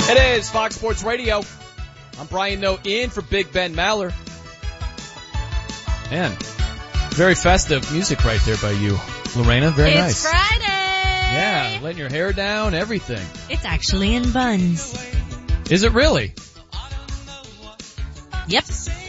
It is Fox Sports Radio. I'm Brian Noe in for Big Ben Maller. Man, very festive music right there by you, Lorena. Very nice. It's Friday. Yeah, letting your hair down, everything. It's actually in buns. Is it really? Yep.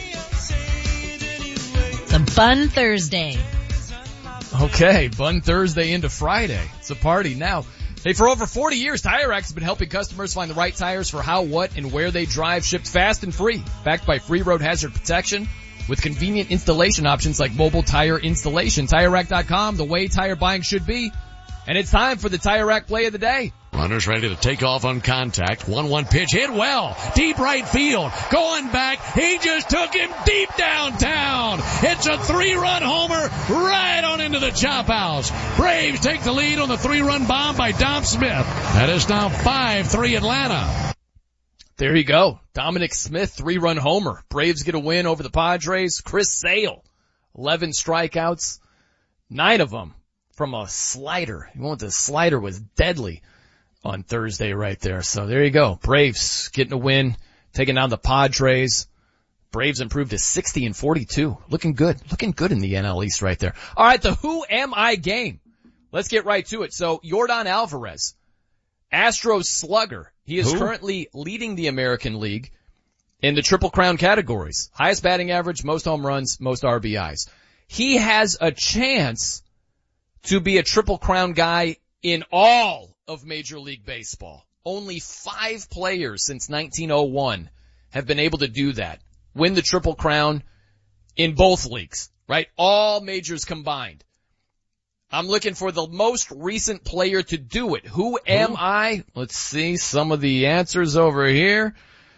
It's a Bun Thursday. Okay, Bun Thursday into Friday. It's a party now. Hey, for over 40 years, Tire Rack has been helping customers find the right tires for how, what, and where they drive, shipped fast and free. Backed by free road hazard protection with convenient installation options like mobile tire installation. TireRack.com, the way tire buying should be. And it's time for the Tire Rack play of the day. Runners ready to take off on contact. 1-1 pitch hit well. Deep right field. Going back. He just took him deep downtown. It's a 3-run homer right on into the chop house. Braves take the lead on the 3-run bomb by Dom Smith. That is now 5-3 Atlanta. There you go. Dominic Smith, 3-run homer. Braves get a win over the Padres. Chris Sale, 11 strikeouts, 9 of them from a slider. The slider was deadly on Thursday right there. So there you go. Braves getting a win, taking down the Padres. Braves improved to 60-42. Looking good in the NL East right there. All right, the Who Am I game. Let's get right to it. So Yordan Alvarez, Astros slugger. He is currently leading the American League in the Triple Crown categories. Highest batting average, most home runs, most RBIs. He has a chance to be a Triple Crown guy in all of Major League Baseball. Only 5 players since 1901 have been able to do that. Win the Triple Crown in both leagues, right? All majors combined. I'm looking for the most recent player to do it. Who am I? Let's see some of the answers over here.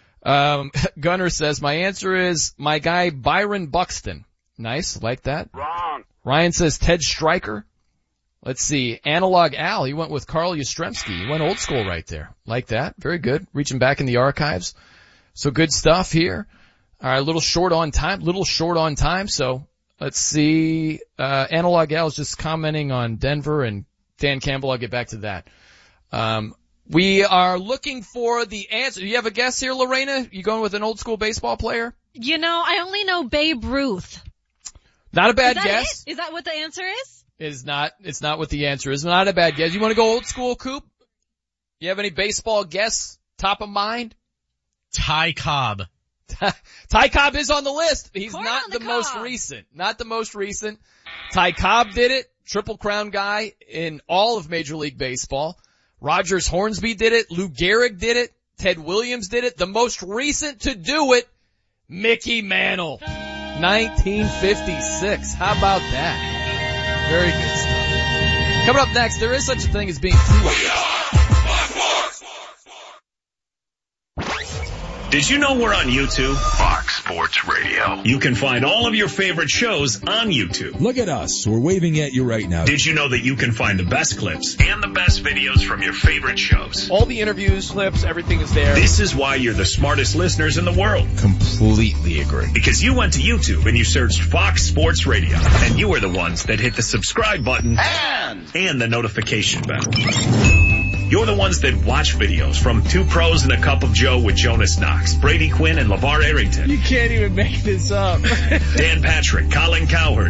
Gunner says, my answer is my guy Byron Buxton. Nice, like that. Wrong. Ryan says Ted Stryker. Let's see, Analog Al, he went with Carl Yastrzemski. He went old school right there. Like that. Very good. Reaching back in the archives. So good stuff here. All right, a little short on time. So let's see, Analog Al is just commenting on Denver and Dan Campbell. I'll get back to that. We are looking for the answer. Do you have a guess here, Lorena? You going with an old school baseball player? I only know Babe Ruth. Not a bad guess. Is that what the answer is? It's not what the answer is. Not a bad guess. You want to go old school, Coop? You have any baseball guess top of mind? Ty Cobb. Ty Cobb is on the list. He's not the most recent. Not the most recent. Ty Cobb did it. Triple Crown guy in all of Major League Baseball. Rogers Hornsby did it. Lou Gehrig did it. Ted Williams did it. The most recent to do it, Mickey Mantle. 1956. How about that? Very good stuff. Coming up next, there is such a thing as being too Did you know we're on YouTube? Fox Sports Radio. You can find all of your favorite shows on YouTube. Look at us. We're waving at you right now. Did you know that you can find the best clips and the best videos from your favorite shows? All the interviews, clips, everything is there. This is why you're the smartest listeners in the world. Completely agree. Because you went to YouTube and you searched Fox Sports Radio. And you were the ones that hit the subscribe button and the notification bell. You're the ones that watch videos from Two Pros and a Cup of Joe with Jonas Knox, Brady Quinn, and LeVar Arrington. You can't even make this up. Dan Patrick, Colin Cowherd,